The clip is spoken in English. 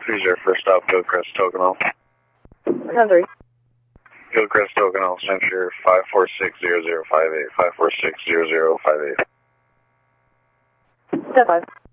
Who's your first stop, Gilcrest, Tokenol? 10-3. Gilcrest, Tokenol, Hampshire 5460058, 5460058. 10-5.